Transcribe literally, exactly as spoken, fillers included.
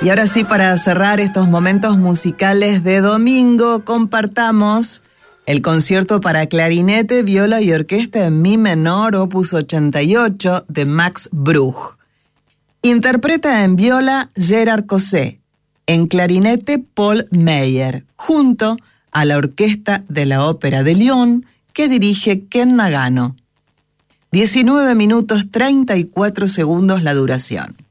Y ahora sí, para cerrar estos momentos musicales de domingo, compartamos el concierto para clarinete, viola y orquesta en mi menor, opus ochenta y ocho, de Max Bruch. Interpreta en viola Gerard Cosset, en clarinete Paul Meyer, junto a la orquesta de la Ópera de Lyon, que dirige Ken Nagano. diecinueve minutos treinta y cuatro segundos la duración.